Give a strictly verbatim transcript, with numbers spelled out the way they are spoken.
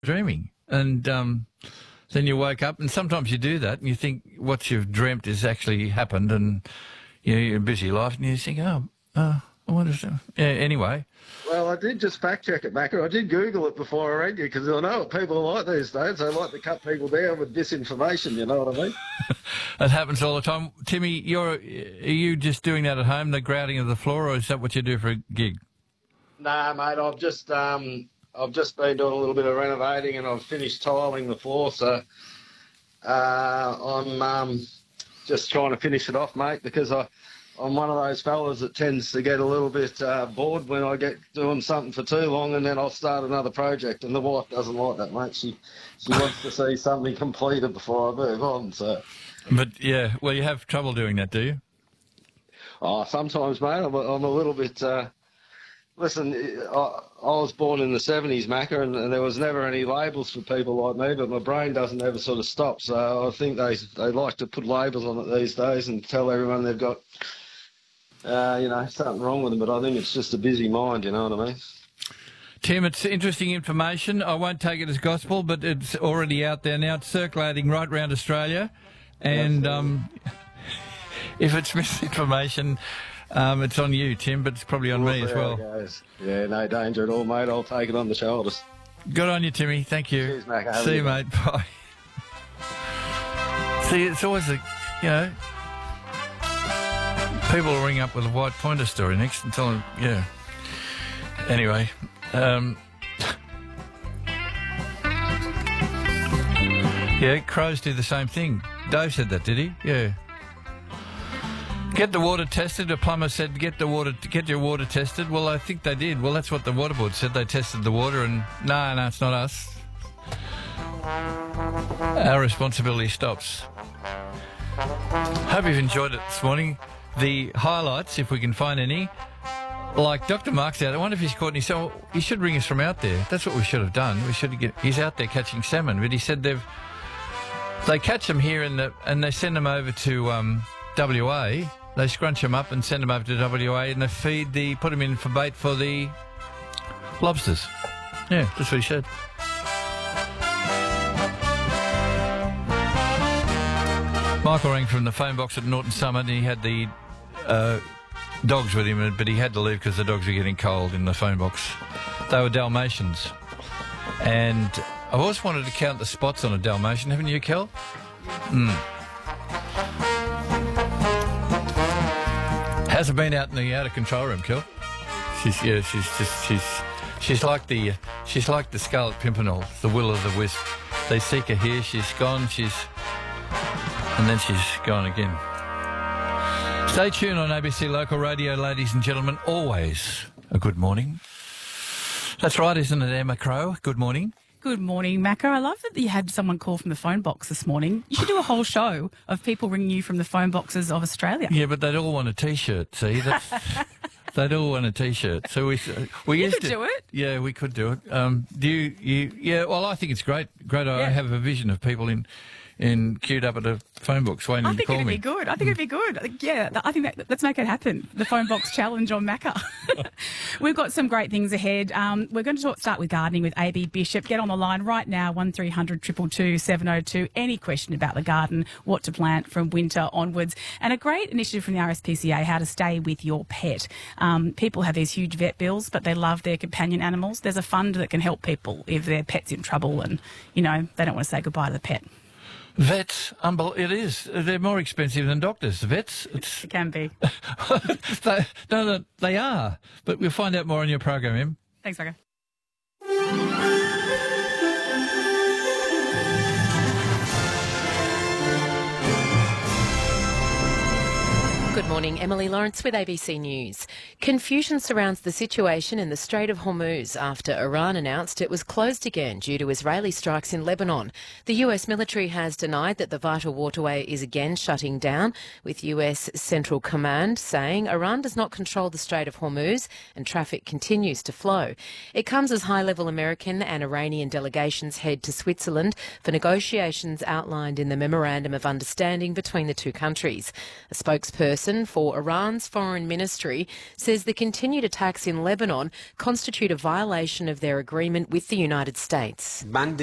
dreaming. And um, then you wake up, and sometimes you do that, and you think what you've dreamt has actually happened, and you know, you're in a busy life, and you think, oh, uh, I wonder if... Yeah, anyway. Well, I did just fact-check it, Macca. I did Google it before I rang you, because I know what people are like these days. They like to cut people down with disinformation, you know what I mean? That happens all the time. Timmy, you're, are you just doing that at home, the grouting of the floor, or is that what you do for a gig? Nah, mate, I've just um, I've just been doing a little bit of renovating, and I've finished tiling the floor, so uh, I'm um, just trying to finish it off, mate, because I... I'm one of those fellas that tends to get a little bit uh, bored when I get doing something for too long, and then I'll start another project. And the wife doesn't like that, mate. She she wants to see something completed before I move on. So, but yeah, well, you have trouble doing that, do you? Oh, sometimes, mate. I'm a, I'm a little bit. Uh, listen, I, I was born in the seventies, Macca, and, and there was never any labels for people like me. But my brain doesn't ever sort of stop. So I think they they like to put labels on it these days and tell everyone they've got. Uh, you know, something wrong with them, but I think it's just a busy mind, you know what I mean? Tim, it's interesting information. I won't take it as gospel, but it's already out there now. It's circulating right around Australia. And um, if it's misinformation, um, it's on you, Tim, but it's probably on well, me as well. Goes. Yeah, no danger at all, mate. I'll take it on the shoulders. Good on you, Timmy. Thank you. Cheers, Mac. See you, mate. Bye. See, it's always a, you know... People will ring up with a white pointer story next and tell them, yeah. Anyway, um, yeah, crows do the same thing. Dave said that, did he? Yeah. Get the water tested. A plumber said, get the water, get your water tested. Well, I think they did. Well, that's what the water board said. They tested the water, and no, no, it's not us. Our responsibility stops. Hope you've enjoyed it this morning. The highlights, if we can find any, like Doctor Mark's out. I wonder if he's caught any. So he should ring us from out there. That's what we should have done. We should get. He's out there catching salmon, but he said they've they catch them here in the and they send them over to um, W A. They scrunch them up and send them over to W A, and they feed the put them in for bait for the lobsters. Yeah, that's what he said. Michael rang from the phone box at Norton Summit, and he had the uh, dogs with him, but he had to leave because the dogs were getting cold in the phone box. They were Dalmatians. And I've always wanted to count the spots on a Dalmatian, haven't you, Kel? Mm. Hasn't been out in the out of control room, Kel. She's yeah, she's just she's she's like the she's like the Scarlet Pimpernel, the will o' the wisp. They seek her here, she's gone, she's. And then she's gone again. Stay tuned on A B C Local Radio, ladies and gentlemen. Always a good morning. That's right, isn't it, Emma Crow? Good morning. Good morning, Macca. I love that you had someone call from the phone box this morning. You should do a whole show of people ringing you from the phone boxes of Australia. Yeah, but they'd all want a T-shirt, see? That's, they'd all want a T-shirt. So we, we you used could to, do it. Yeah, we could do it. Um, do you, you? Yeah, well, I think it's great. Great. I Yeah. have a vision of people in... in queued up at a phone box waiting I to think call it'd me. be good. I think it'd be good. Yeah, I think that, let's make it happen. The phone box challenge on Macca. We've got some great things ahead. Um, we're going to talk, start with gardening with A B Bishop. Get on the line right now, one three hundred two two two seven oh two. Any question about the garden, what to plant from winter onwards. And a great initiative from the R S P C A, how to stay with your pet. Um, people have these huge vet bills, but they love their companion animals. There's a fund that can help people if their pet's in trouble and, you know, they don't want to say goodbye to the pet. Vets, unbel- it is. They're more expensive than doctors. Vets, it's... It can be. they, no, no, they are. But we'll find out more on your program, Em. Thanks, Macca. Good morning, Emily Lawrence with A B C News. Confusion surrounds the situation in the Strait of Hormuz after Iran announced it was closed again due to Israeli strikes in Lebanon. The U S military has denied that the vital waterway is again shutting down, with U S Central Command saying Iran does not control the Strait of Hormuz and traffic continues to flow. It comes as high-level American and Iranian delegations head to Switzerland for negotiations outlined in the Memorandum of Understanding between the two countries. A spokesperson for Iran's foreign ministry says the continued attacks in Lebanon constitute a violation of their agreement with the United States.